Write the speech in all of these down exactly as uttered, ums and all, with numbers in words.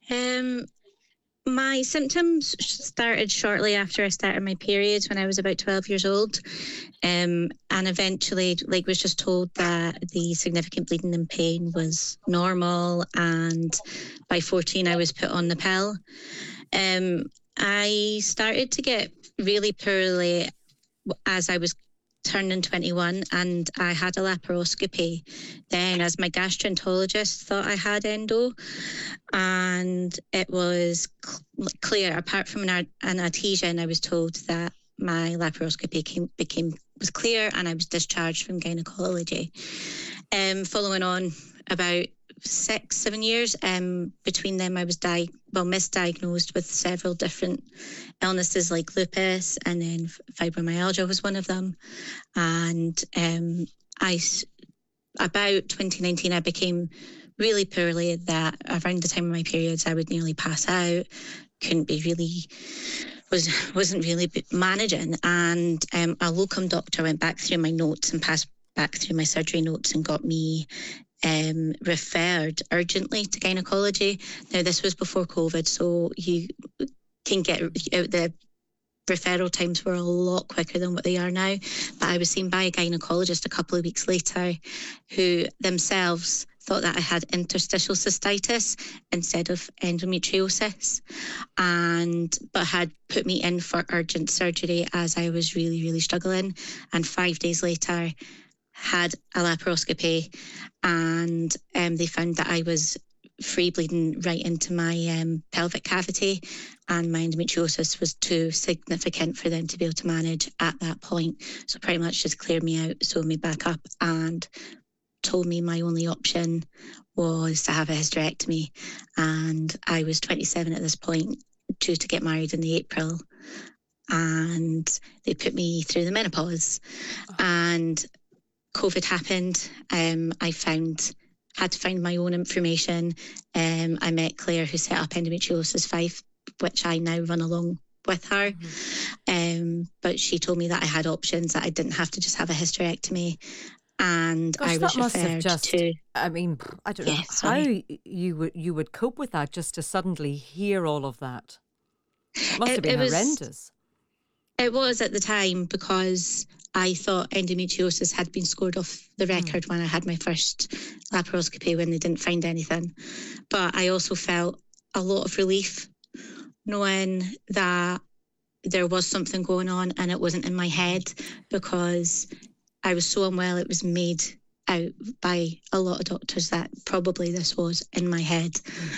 Um, my symptoms started shortly after I started my periods when I was about twelve years old. Um, and eventually, like, was just told that the significant bleeding and pain was normal. And by fourteen, I was put on the pill. Um, I started to get really poorly as I was turning twenty-one, and I had a laparoscopy then, as my gastroenterologist thought I had endo, and it was cl- clear, apart from an, an adhesion. I was told that my laparoscopy came, became was clear, and I was discharged from gynecology. Um, following on about six, seven years um, between them, I was di- well misdiagnosed with several different illnesses like lupus, and then fibromyalgia was one of them. And um, I, about twenty nineteen, I became really poorly, that around the time of my periods, I would nearly pass out, couldn't be really, was, wasn't really managing. And um, a locum doctor went back through my notes and passed back through my surgery notes and got me um, referred urgently to gynecology. Now, this was before COVID, so you can get out the referral times were a lot quicker than what they are now. But I was seen by a gynecologist a couple of weeks later, who themselves thought that I had interstitial cystitis instead of endometriosis, and but had put me in for urgent surgery as I was really, really struggling. And five days later, had a laparoscopy, and um, they found that I was free bleeding right into my um, pelvic cavity, and my endometriosis was too significant for them to be able to manage at that point. So pretty much just cleared me out, sewed me back up, and told me my only option was to have a hysterectomy. And I was twenty-seven at this point, due to get married in the April, and they put me through the menopause. Oh. And COVID happened. Um, I found had to find my own information. Um, I met Claire, who set up Endometriosis five, which I now run along with her. Mm-hmm. Um, but she told me that I had options, that I didn't have to just have a hysterectomy. And Gosh, I was that must referred have just, to. I mean, I don't know yeah, how sorry. you would you would cope with that, just to suddenly hear all of that. It must it, have been it was, horrendous. It was at the time, because I thought endometriosis had been scored off the record mm. when I had my first laparoscopy, when they didn't find anything. But I also felt a lot of relief knowing that there was something going on and it wasn't in my head, because I was so unwell. It was made out by a lot of doctors that probably this was in my head.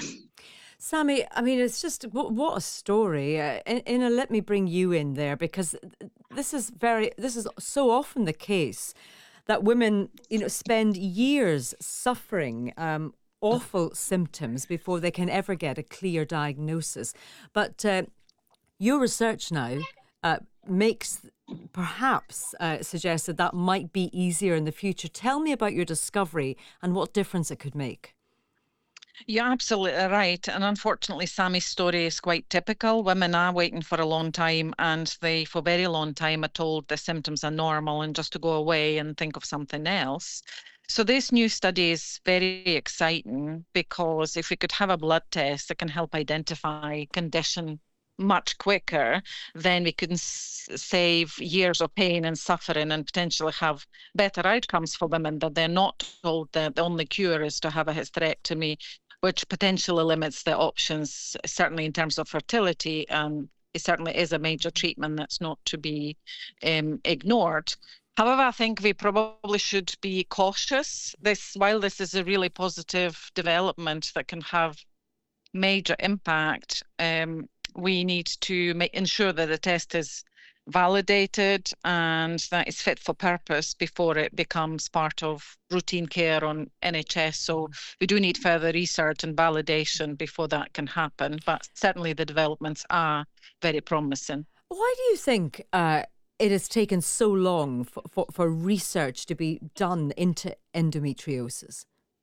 Sammy, I mean, it's just, what, what a story. Uh, Ina, let me bring you in there, because this is very, this is so often the case that women, you know, spend years suffering um, awful symptoms before they can ever get a clear diagnosis. But uh, your research now uh, makes, perhaps uh, suggests that that might be easier in the future. Tell me about your discovery and what difference it could make. You're absolutely right. And unfortunately, Sammy's story is quite typical. Women are waiting for a long time, and they, for a very long time, are told the symptoms are normal and just to go away and think of something else. So this new study is very exciting, because if we could have a blood test that can help identify condition much quicker, then we can s- save years of pain and suffering, and potentially have better outcomes for women, that they're not told that the only cure is to have a hysterectomy, which potentially limits the options, certainly in terms of fertility. Um, it certainly is a major treatment that's not to be um, ignored. However, I think we probably should be cautious. This, while this is a really positive development that can have major impact, um, we need to make, ensure that the test is validated and that it's fit for purpose before it becomes part of routine care on N H S. So we do need further research and validation before that can happen. But certainly the developments are very promising. Why do you think uh, it has taken so long for, for, for research to be done into endometriosis?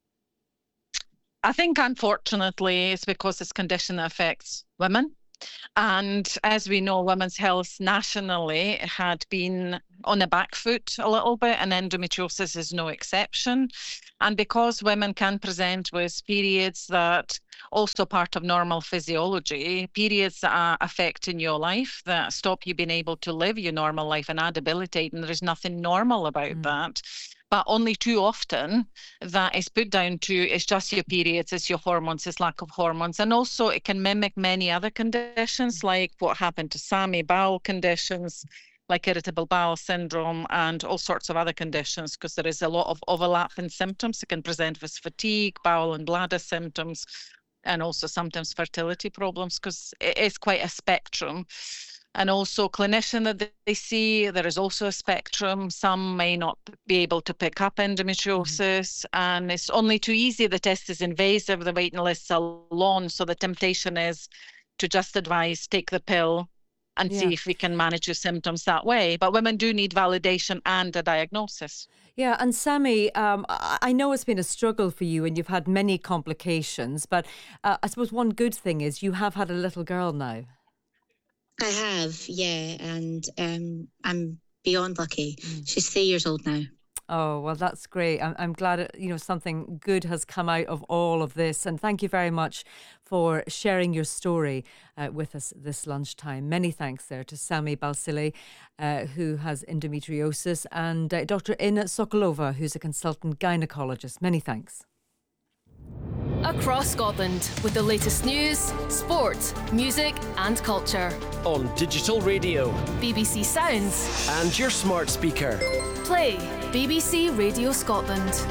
I think, unfortunately, it's because this condition affects women. And as we know, women's health nationally had been on the back foot a little bit, and endometriosis is no exception. And because women can present with periods that also part of normal physiology, periods that are affecting your life, that stop you being able to live your normal life and are debilitating, there is nothing normal about mm. that. But only too often that is put down to it's just your periods, it's your hormones, it's lack of hormones. And also it can mimic many other conditions like what happened to Sammy, bowel conditions, like irritable bowel syndrome and all sorts of other conditions, because there is a lot of overlapping symptoms. It can present with fatigue, bowel and bladder symptoms, and also sometimes fertility problems, because it is quite a spectrum. And also clinician that they see, there is also a spectrum. Some may not be able to pick up endometriosis, mm-hmm. and it's only too easy. The test is invasive, the waiting lists are long, so the temptation is to just advise, take the pill and yeah. see if we can manage your symptoms that way. But women do need validation and a diagnosis. Yeah, and Sammy, um, I know it's been a struggle for you and you've had many complications, but uh, I suppose one good thing is you have had a little girl now. I have, yeah, and um, I'm beyond lucky. Mm. She's three years old now. Oh, well, that's great. I'm, I'm glad, it, you know, something good has come out of all of this. And thank you very much for sharing your story uh, with us this lunchtime. Many thanks there to Sammy Balsillie, uh, who has endometriosis, and uh, Doctor Ina Sokolova, who's a consultant gynaecologist. Many thanks. Across Scotland with the latest news, sport, music and culture. On digital radio, B B C Sounds and your smart speaker. Play B B C Radio Scotland.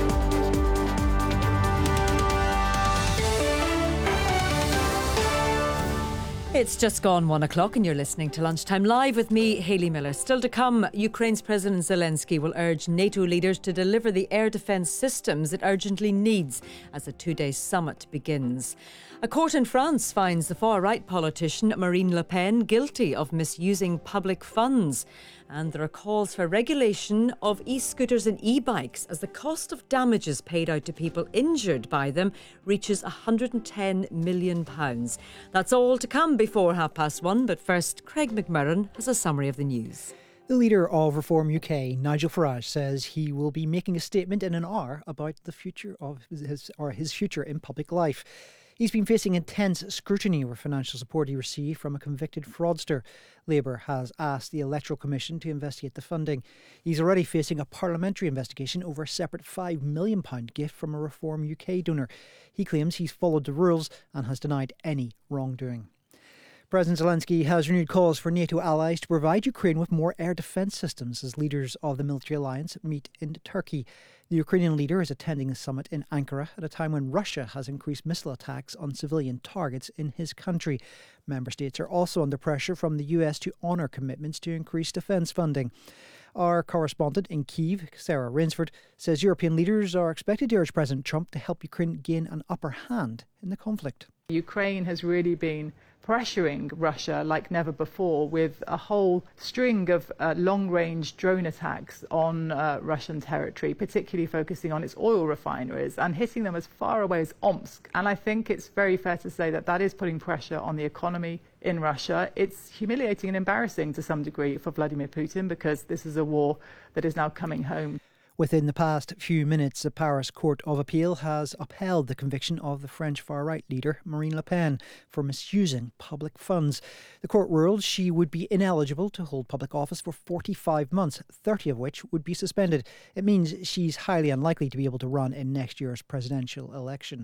It's just gone one o'clock and you're listening to Lunchtime Live with me, Hayley Miller. Still to come, Ukraine's President Zelensky will urge NATO leaders to deliver the air defence systems it urgently needs as the two-day summit begins. A court in France finds the far-right politician Marine Le Pen guilty of misusing public funds. And there are calls for regulation of e-scooters and e-bikes as the cost of damages paid out to people injured by them reaches one hundred ten million pounds. That's all to come before half past one, but first, Craig McMurran has a summary of the news. The leader of Reform U K, Nigel Farage, says he will be making a statement in an hour about the future of his, or his future in public life. He's been facing intense scrutiny over financial support he received from a convicted fraudster. Labour has asked the Electoral Commission to investigate the funding. He's already facing a parliamentary investigation over a separate five million pounds gift from a Reform U K donor. He claims he's followed the rules and has denied any wrongdoing. President Zelensky has renewed calls for NATO allies to provide Ukraine with more air defence systems as leaders of the military alliance meet in Turkey. The Ukrainian leader is attending a summit in Ankara at a time when Russia has increased missile attacks on civilian targets in his country. Member states are also under pressure from the U S to honour commitments to increase defence funding. Our correspondent in Kyiv, Sarah Rainsford, says European leaders are expected to urge President Trump to help Ukraine gain an upper hand in the conflict. Ukraine has really been pressuring Russia like never before with a whole string of uh, long-range drone attacks on uh, Russian territory, particularly focusing on its oil refineries and hitting them as far away as Omsk. And I think it's very fair to say that that is putting pressure on the economy in Russia. It's humiliating and embarrassing to some degree for Vladimir Putin because this is a war that is now coming home. Within the past few minutes, the Paris Court of Appeal has upheld the conviction of the French far-right leader Marine Le Pen for misusing public funds. The court ruled she would be ineligible to hold public office for forty-five months, thirty of which would be suspended. It means she's highly unlikely to be able to run in next year's presidential election.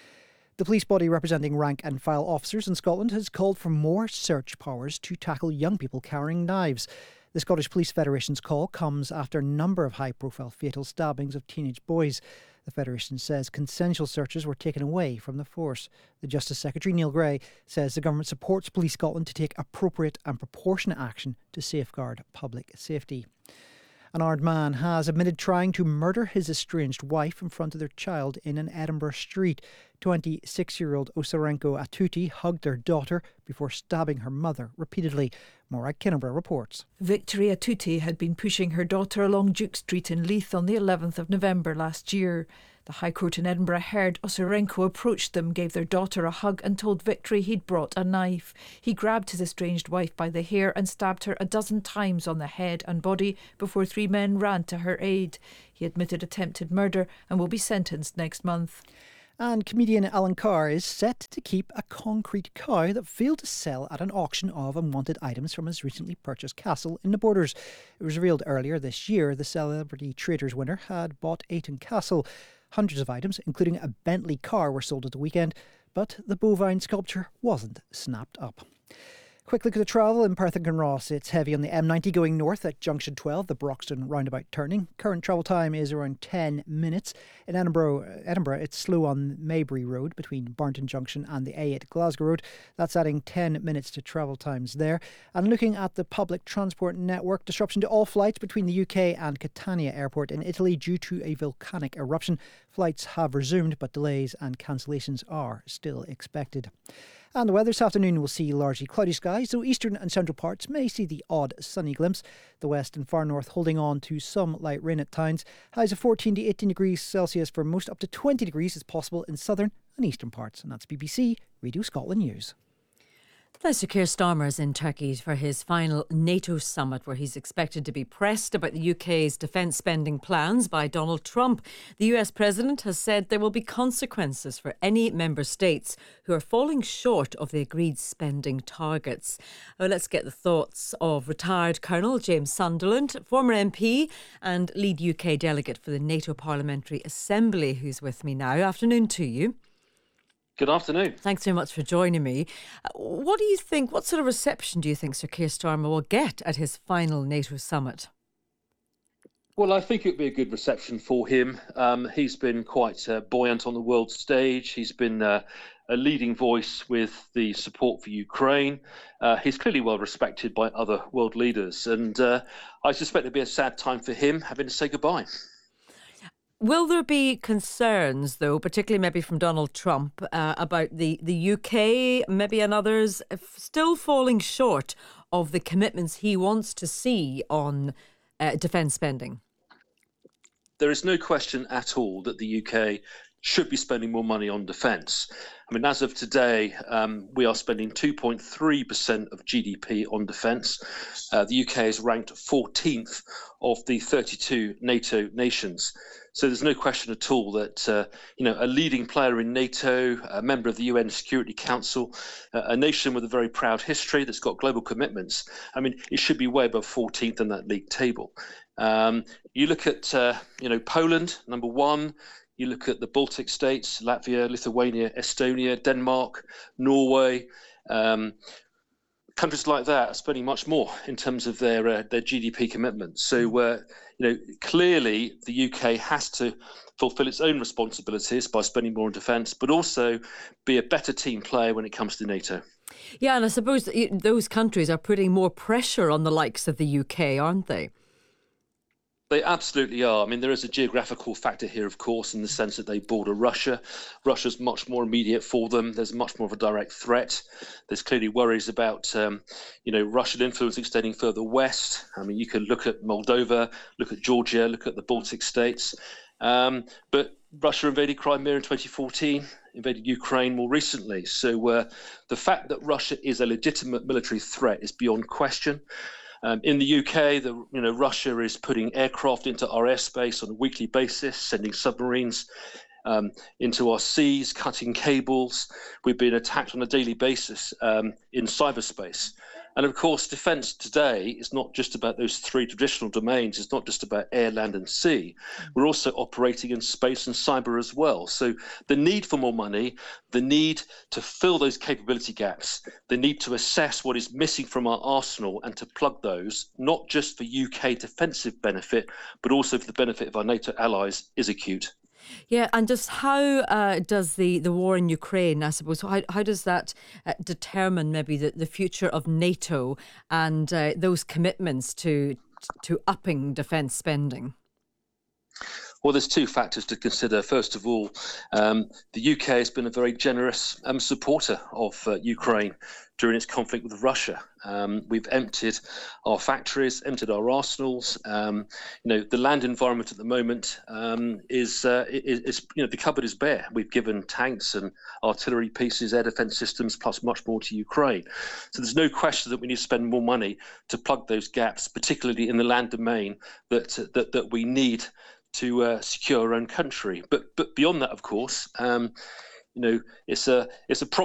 The police body representing rank and file officers in Scotland has called for more search powers to tackle young people carrying knives. The Scottish Police Federation's call comes after a number of high-profile fatal stabbings of teenage boys. The Federation says consensual searches were taken away from the force. The Justice Secretary, Neil Gray, says the government supports Police Scotland to take appropriate and proportionate action to safeguard public safety. An armed man has admitted trying to murder his estranged wife in front of their child in an Edinburgh street. twenty-six-year-old Osarenko Atuti hugged their daughter before stabbing her mother repeatedly. Morag Kinnebra reports. Victory Atuti had been pushing her daughter along Duke Street in Leith on the eleventh of November last year. The High Court in Edinburgh heard Osarenko approached them, gave their daughter a hug and told Victory he'd brought a knife. He grabbed his estranged wife by the hair and stabbed her a dozen times on the head and body before three men ran to her aid. He admitted attempted murder and will be sentenced next month. And comedian Alan Carr is set to keep a concrete cow that failed to sell at an auction of unwanted items from his recently purchased castle in the Borders. It was revealed earlier this year the Celebrity Traders winner had bought Ayton Castle. Hundreds of items, including a Bentley car, were sold at the weekend, but the bovine sculpture wasn't snapped up. Quick look at the travel in Perth and Kinross. It's heavy on the M ninety going north at Junction twelve, the Broxton roundabout turning. Current travel time is around ten minutes. In Edinburgh, Edinburgh, it's slow on Maybury Road between Barnton Junction and the A eight Glasgow Road. That's adding ten minutes to travel times there. And looking at the public transport network, disruption to all flights between the U K and Catania Airport in Italy due to a volcanic eruption. Flights have resumed, but delays and cancellations are still expected. And the weather this afternoon will see largely cloudy skies, though eastern and central parts may see the odd sunny glimpse. The west and far north holding on to some light rain at times. Highs of fourteen to eighteen degrees Celsius for most, up to twenty degrees is possible in southern and eastern parts. And that's B B C Radio Scotland News. Now, Sir Keir Starmer is in Turkey for his final NATO summit, where he's expected to be pressed about the U K's defence spending plans by Donald Trump. The U S President has said there will be consequences for any member states who are falling short of the agreed spending targets. Well, let's get the thoughts of retired Colonel James Sunderland, former M P and lead U K delegate for the NATO Parliamentary Assembly, who's with me now. Afternoon to you. Good afternoon. Thanks very much for joining me. What do you think, what sort of reception do you think Sir Keir Starmer will get at his final NATO summit? Well, I think it would be a good reception for him. Um, he's been quite uh, buoyant on the world stage. He's been uh, a leading voice with the support for Ukraine. Uh, he's clearly well respected by other world leaders. And uh, I suspect it'll be a sad time for him having to say goodbye. Will there be concerns, though, particularly maybe from Donald Trump, uh, about the, the U K, maybe and others, still falling short of the commitments he wants to see on uh, defence spending? There is no question at all that the U K should be spending more money on defence. I mean, as of today, um, we are spending two point three percent of G D P on defence. Uh, the U K is ranked fourteenth of the thirty-two NATO nations. So there's no question at all that, uh, you know, a leading player in NATO, a member of the U N Security Council, uh, a nation with a very proud history that's got global commitments. I mean, it should be way above fourteenth on that league table. Um, you look at, uh, you know, Poland, number one. You look at the Baltic states, Latvia, Lithuania, Estonia, Denmark, Norway. Um, countries like that are spending much more in terms of their uh, their G D P commitments. So, uh, you know, clearly the U K has to fulfil its own responsibilities by spending more on defence, but also be a better team player when it comes to NATO. Yeah, and I suppose that those countries are putting more pressure on the likes of the U K, aren't they? They absolutely are. I mean, there is a geographical factor here, of course, in the sense that they border Russia. Russia's much more immediate for them. There's much more of a direct threat. There's clearly worries about, um, you know, Russian influence extending further west. I mean, you can look at Moldova, look at Georgia, look at the Baltic states. Um, but Russia invaded Crimea in twenty fourteen, invaded Ukraine more recently. So uh, the fact that Russia is a legitimate military threat is beyond question. Um, in the U K, the, you know, Russia is putting aircraft into our airspace on a weekly basis, sending submarines um, into our seas, cutting cables. We've been attacked on a daily basis um, in cyberspace. And of course, defence today is not just about those three traditional domains. It's not just about air, land and sea. We're also operating in space and cyber as well. So the need for more money, the need to fill those capability gaps, the need to assess what is missing from our arsenal and to plug those, not just for U K defensive benefit, but also for the benefit of our NATO allies, is acute. Yeah, and just how uh, does the, the war in Ukraine, I suppose, how, how does that uh, determine maybe the, the future of NATO and uh, those commitments to to upping defence spending? Well, there's two factors to consider. First of all, um, the U K has been a very generous um, supporter of uh, Ukraine during its conflict with Russia. Um, we've emptied our factories, emptied our arsenals. Um, you know, the land environment at the moment um, is, uh, is, is, you know, the cupboard is bare. We've given tanks and artillery pieces, air defence systems, plus much more to Ukraine. So there's no question that we need to spend more money to plug those gaps, particularly in the land domain that that, that we need to uh, secure our own country. But but beyond that, of course, um, you know, it's a it's a problem.